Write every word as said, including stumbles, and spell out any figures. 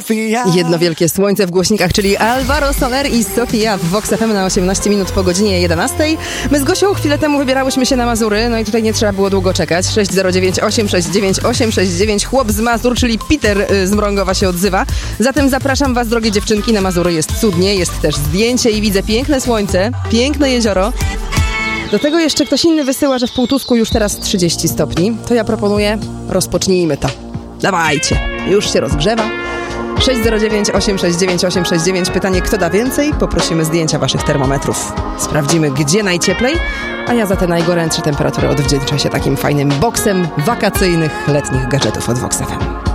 Sofia. Jedno wielkie słońce w głośnikach, czyli Alvaro Soler i Sofia w Vox F M na osiemnaście minut po godzinie jedenastej. My z Gosią chwilę temu wybierałyśmy się na Mazury, no i tutaj nie trzeba było długo czekać. sześć zero dziewięć osiem sześć dziewięć osiem sześć dziewięć. Chłop z Mazur, czyli Peter z Mrągowa się odzywa. Zatem zapraszam was, drogie dziewczynki, na Mazury. Jest cudnie, jest też zdjęcie i widzę piękne słońce, piękne jezioro. Do tego jeszcze ktoś inny wysyła, że w Półtusku już teraz trzydzieści stopni. To ja proponuję, rozpocznijmy to. Dawajcie, już się rozgrzewa. sześć zero dziewięć osiem sześć dziewięć osiem sześć dziewięć. Pytanie, kto da więcej? Poprosimy zdjęcia waszych termometrów. Sprawdzimy, gdzie najcieplej, a ja za te najgorętsze temperatury odwdzięczę się takim fajnym boksem wakacyjnych, letnich gadżetów od Vox F M.